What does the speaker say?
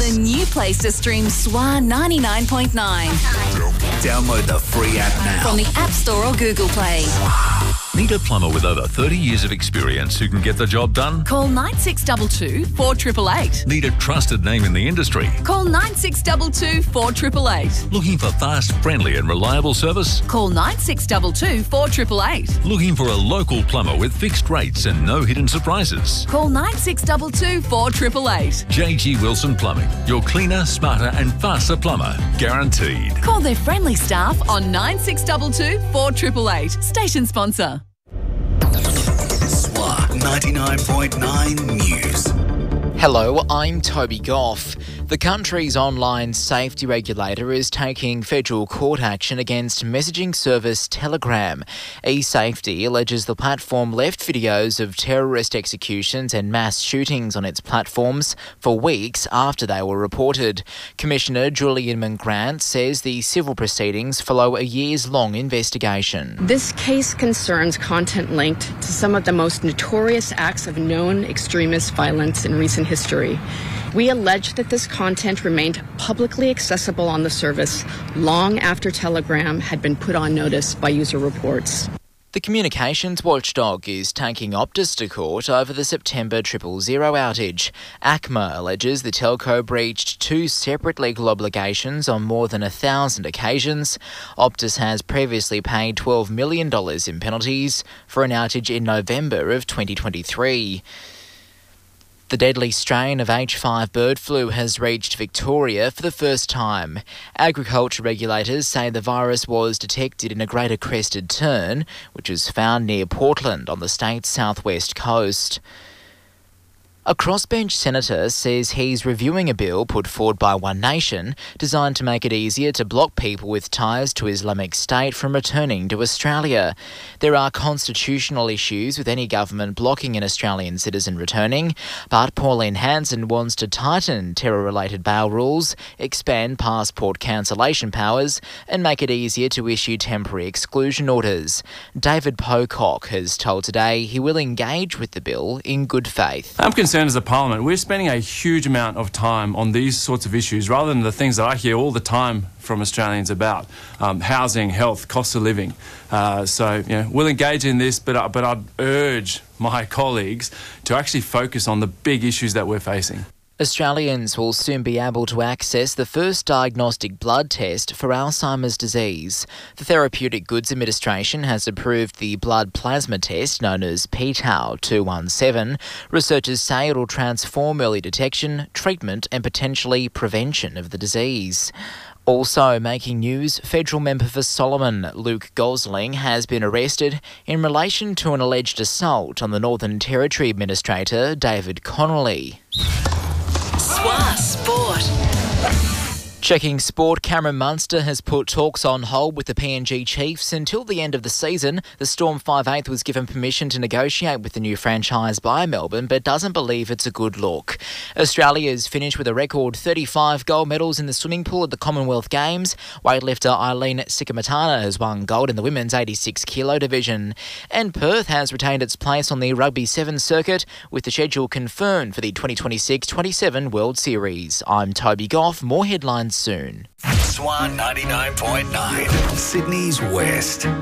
The new place to stream SWA 99.9. Download the free app now. From the App Store or Google Play. Need a plumber with over 30 years of experience who can get the job done? Call 9622 4888. Need a trusted name in the industry? Call 9622 4888. Looking for fast, friendly and reliable service? Call 9622 4888. Looking for a local plumber with fixed rates and no hidden surprises? Call 9622 4888. JG Wilson Plumbing, your cleaner, smarter and faster plumber. Guaranteed. Call their friendly staff on 9622 4888. Station sponsor. SWA 99.9 News. Hello, I'm Toby Goff. The country's online safety regulator is taking federal court action against messaging service Telegram. eSafety alleges the platform left videos of terrorist executions and mass shootings on its platforms for weeks after they were reported. Commissioner Julian McGrant says the civil proceedings follow a years-long investigation. This case concerns content linked to some of the most notorious acts of known extremist violence in recent history. We allege that this content remained publicly accessible on the service long after Telegram had been put on notice by user reports. The communications watchdog is taking Optus to court over the September 000 outage. ACMA alleges the telco breached two separate legal obligations on more than 1,000 occasions. Optus has previously paid $12 million in penalties for an outage in November of 2023. The deadly strain of H5 bird flu has reached Victoria for the first time. Agriculture regulators say the virus was detected in a greater crested tern, which was found near Portland on the state's southwest coast. A crossbench senator says he's reviewing a bill put forward by One Nation designed to make it easier to block people with ties to Islamic State from returning to Australia. There are constitutional issues with any government blocking an Australian citizen returning, but Pauline Hanson wants to tighten terror-related bail rules, expand passport cancellation powers, and make it easier to issue temporary exclusion orders. David Pocock has told Today he will engage with the bill in good faith. I'm concerned as a parliament, we're spending a huge amount of time on these sorts of issues rather than the things that I hear all the time from Australians about housing, health, cost of living. We'll engage in this, but I'd urge my colleagues to actually focus on the big issues that we're facing. Australians will soon be able to access the first diagnostic blood test for Alzheimer's disease. The Therapeutic Goods Administration has approved the blood plasma test known as p-Tau 217. Researchers say it will transform early detection, treatment and potentially prevention of the disease. Also making news, federal member for Solomon, Luke Gosling, has been arrested in relation to an alleged assault on the Northern Territory Administrator, David Connolly. SWA Sport. Checking sport, Cameron Munster has put talks on hold with the PNG Chiefs until the end of the season. The Storm 5/8 was given permission to negotiate with the new franchise by Melbourne, but doesn't believe it's a good look. Australia's finished with a record 35 gold medals in the swimming pool at the Commonwealth Games. Weightlifter Eileen Sikamatana has won gold in the women's 86 kilo division. And Perth has retained its place on the Rugby 7 circuit, with the schedule confirmed for the 2026-27 World Series. I'm Toby Goff. More headlines soon. SWA 99.9, Sydney's West.